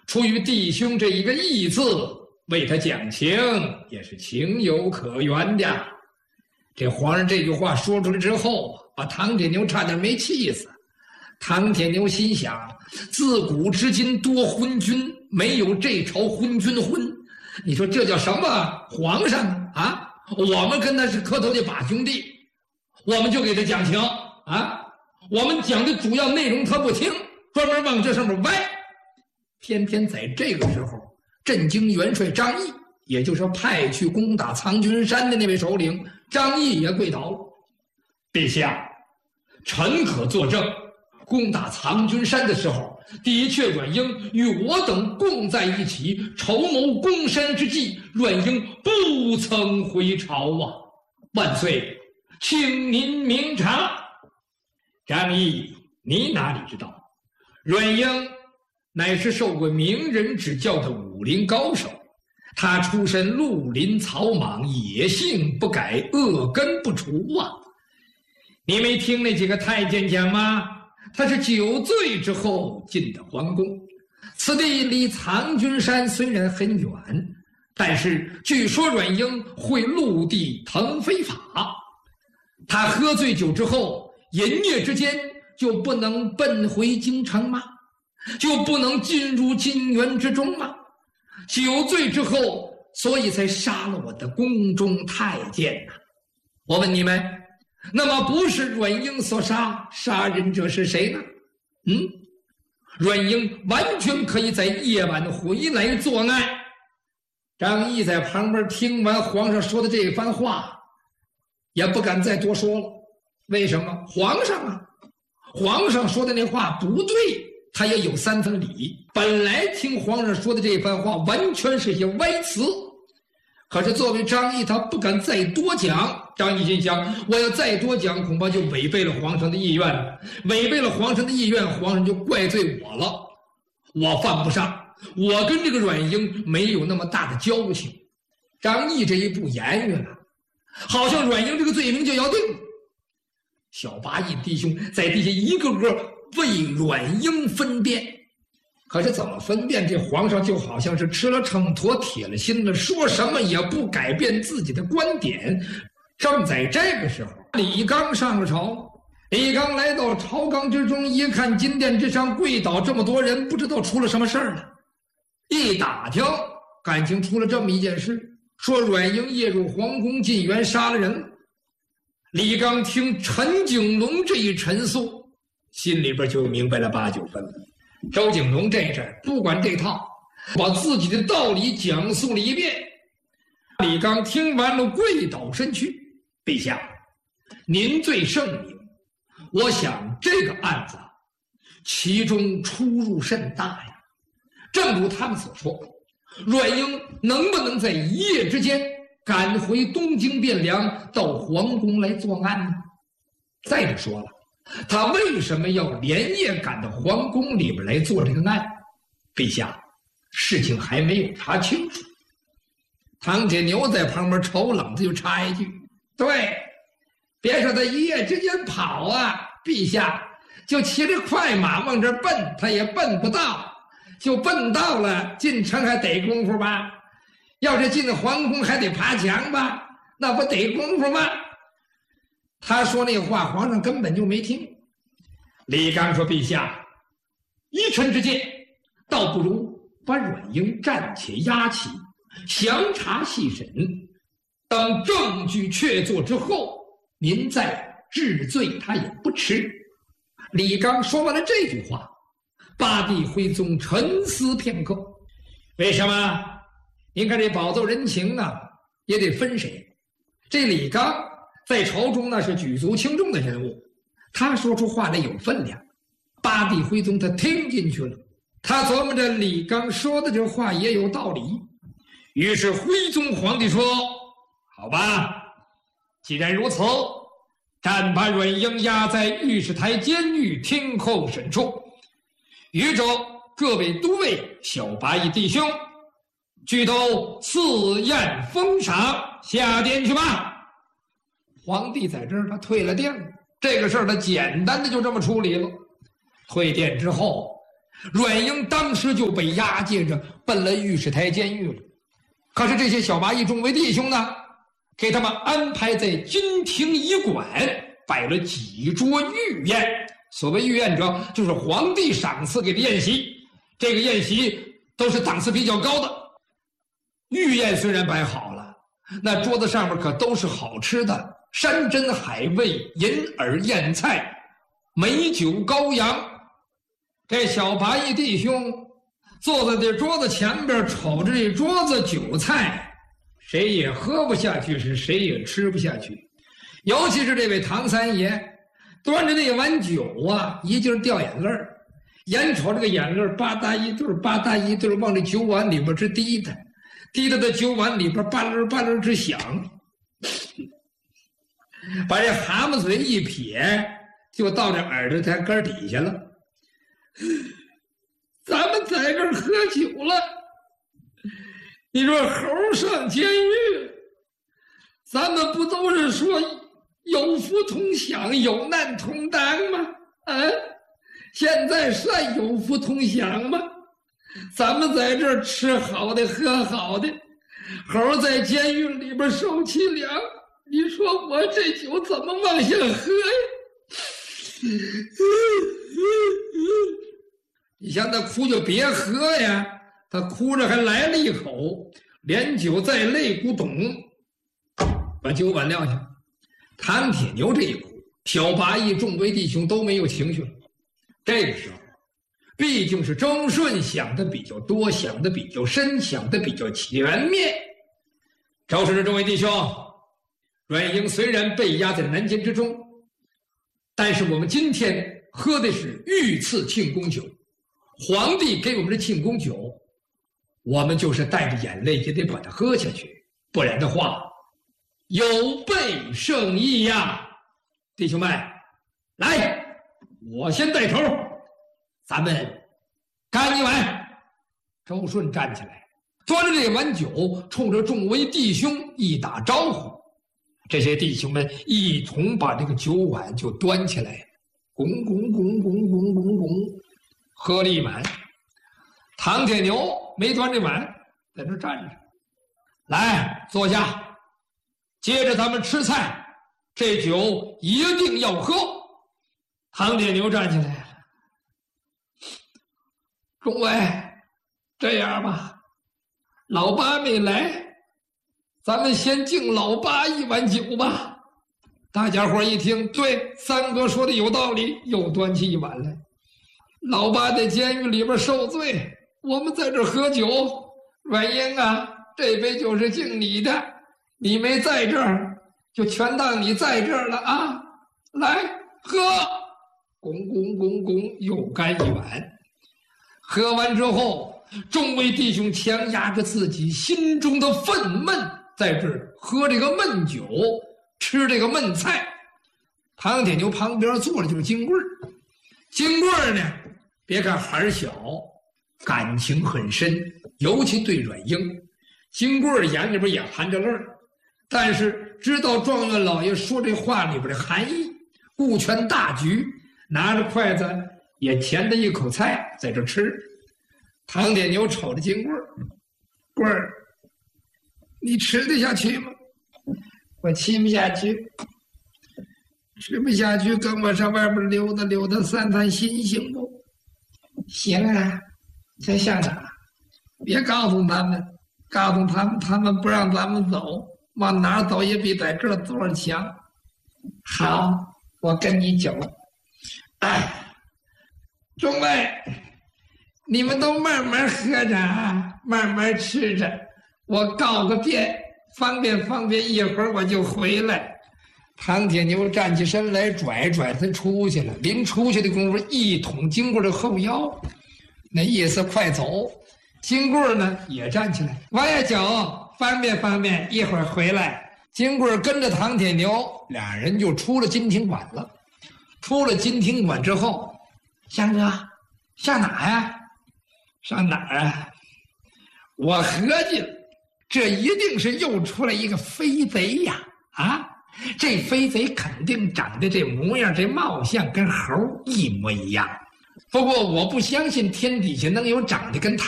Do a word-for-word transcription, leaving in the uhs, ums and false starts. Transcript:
出于弟兄这一个义字，为他讲情也是情有可原的。这皇上这句话说出来之后，把唐铁牛差点没气死。唐铁牛心想，自古至今多昏君，没有这朝昏君昏，你说这叫什么皇上啊？我们跟他是磕头的把兄弟，我们就给他讲情啊，我们讲的主要内容他不听，专门往这上面歪。偏偏在这个时候，镇京元帅张毅，也就是派去攻打苍君山的那位首领张毅也跪倒了。陛下，臣可作证，攻打苍君山的时候，的确阮英与我等共在一起，筹谋攻山之计，阮英不曾回朝啊！万岁，请您明察。张毅，你哪里知道，阮英乃是受过名人指教的武林高手，他出身绿林草莽，野性不改，恶根不除啊！你没听那几个太监讲吗？他是酒醉之后进的皇宫，此地离苍君山虽然很远，但是据说阮英会陆地腾飞法。他喝醉酒之后，一夜之间就不能奔回京城吗？就不能进入金园之中吗？酒醉之后，所以才杀了我的宫中太监呐、啊！我问你们，那么不是阮英所杀，杀人者是谁呢？嗯，阮英完全可以在夜晚回来作案。张毅在旁边听完皇上说的这番话，也不敢再多说了。为什么？皇上啊，皇上说的那话不对，他也有三分理。本来听皇上说的这番话完全是些歪词，可是作为张毅，他不敢再多讲。张毅心想，我要再多讲，恐怕就违背了皇上的意愿了。违背了皇上的意愿，皇上就怪罪我了。我犯不上，我跟这个阮英没有那么大的交情。张毅这一步言语了，好像阮英这个罪名就要定了。小八义弟兄在地下一个个为阮英分辨，可是怎么分辨？这皇上就好像是吃了秤砣铁了心了，说什么也不改变自己的观点。正在这个时候，李纲上了朝。李纲来到朝纲之中，一看金殿之上跪倒这么多人，不知道出了什么事儿了。一打听，感情出了这么一件事，说阮英夜入皇宫进园杀了人了。李纲听陈景龙这一陈述，心里边就明白了八九分了。周景龙这阵不管这套，把自己的道理讲述了一遍。李纲听完了，跪倒身躯：“陛下，您最圣明。我想这个案子其中出入甚大呀。正如他们所说，阮英能不能在一夜之间赶回东京汴梁，到皇宫来作案呢？再者说了，他为什么要连夜赶到皇宫里边来做这个案？陛下，事情还没有查清楚。”唐铁牛在旁边瞅冷子就插一句：“对，别说他一夜之间跑啊，陛下就骑着快马往这奔，他也奔不到，就奔到了进城还得功夫吧？要是进皇宫还得爬墙吧？那不得功夫吗？”他说那话，皇上根本就没听。李纲说：“陛下，依臣之见，倒不如把阮英暂且押起，详查细审，等证据确凿之后，您再治罪他也不迟。”李纲说完了这句话，八地徽宗沉思片刻。为什么？您看这保奏人情啊，也得分谁。这李纲在朝中那是举足轻重的人物，他说出话来有分量。八地徽宗他听进去了，他琢磨着李纲说的这话也有道理。于是徽宗皇帝说：“好吧，既然如此，暂把阮英押在御史台监狱听候审处。余州各位都尉、小八义弟兄，俱都赐宴封赏，下殿去吧。”皇帝在这儿他退了殿了，这个事儿他简单的就这么处理了。退殿之后， 阮英当时就被押解着奔了御史台监狱了。可是这些小八义众位弟兄呢，给他们安排在军庭驿馆摆了几桌御宴。所谓御宴者，就是皇帝赏赐给的宴席。这个宴席都是档次比较高的。御宴虽然摆好了，那桌子上面可都是好吃的，山珍海味、银耳宴菜、美酒羔羊。这小八义弟兄坐在这桌子前边，瞅着这桌子酒菜，谁也喝不下去，是谁也吃不下去。尤其是这位唐三爷，端着那碗酒啊，一劲掉眼泪儿，眼瞅这个眼泪吧嗒一对吧嗒一对往这酒碗里边直滴的，滴到这酒碗里边吧楞吧楞直响，把这蛤蟆嘴一撇，就到这耳朵台根底下了。咱们在这儿喝酒了，你说猴上监狱，咱们不都是说有福同享，有难同当吗？啊，现在算有福同享吗？咱们在这儿吃好的喝好的，猴在监狱里边受凄凉，你说我这酒怎么往下喝呀？你像他哭就别喝呀，他哭着还来了一口，连酒带泪咕咚把酒碗撂下。唐铁牛这一哭，小八义众位弟兄都没有情绪了。这个时候毕竟是周顺想的比较多，想的比较深，想的比较全面。周顺的众位弟兄，阮英虽然被压在南监之中，但是我们今天喝的是御赐庆功酒，皇帝给我们的庆功酒，我们就是带着眼泪也得把它喝下去，不然的话有悖圣意呀！弟兄们，来，我先带头，咱们干一碗。周顺站起来，端着这碗酒，冲着众位弟兄一打招呼。这些弟兄们一同把这个酒碗就端起来，拱拱拱拱拱拱拱，喝了一碗。唐铁牛没端这碗，在这站着。来，坐下。接着咱们吃菜，这酒一定要喝。唐铁牛站起来了，众位，这样吧，老八没来，咱们先敬老八一碗酒吧。大家伙一听，对，三哥说的有道理，又端起一碗来。老八在监狱里边受罪，我们在这喝酒。阮英啊，这杯酒是敬你的，你没在这儿，就全当你在这儿了啊！来喝，拱拱拱拱，又干一碗。喝完之后，众位弟兄强压着自己心中的愤懑，在这儿喝这个闷酒，吃这个闷菜。唐铁牛旁边坐的就是金贵儿，金贵儿呢，别看孩儿小，感情很深，尤其对阮英。金贵儿眼里边也含着泪儿，但是知道状元老爷说这话里边的含义，顾全大局，拿着筷子也填了一口菜在这吃。唐铁牛瞅着金贵儿，贵儿，你吃得下去吗？我吃不下去，吃不下去，跟我上外边溜达溜达，散散心行不？行啊，这上哪？别告诉他们，告诉他们，他们不让咱们走，往哪儿走也比在这儿坐着强。好，我跟你走。哎，众位，你们都慢慢喝着啊，慢慢吃着。我告个便，方便方便，一会儿我就回来。唐铁牛站起身来，拽拽他出去了。临出去的功夫，一捅金贵的后腰，那意思快走。金贵呢也站起来，我也走，方便方便，一会儿回来。金贵跟着唐铁牛，俩人就出了金庭馆了。出了金庭馆之后，香哥，上哪呀？上哪儿啊？我合计了，这一定是又出来一个飞贼呀！啊，这飞贼肯定长得这模样，这貌相跟猴一模一样。 不过我不相信天底下能有长得跟他